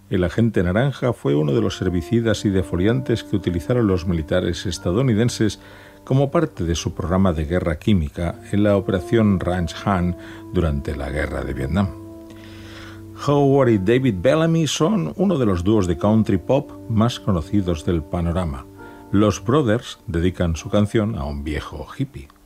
El agente naranja fue uno de los herbicidas y defoliantes que utilizaron los militares estadounidenses como parte de su programa de guerra química en la Operación Ranch Hand durante la Guerra de Vietnam. Howard y David Bellamy son uno de los dúos de country pop más conocidos del panorama. Los Brothers dedican su canción a un viejo hippie.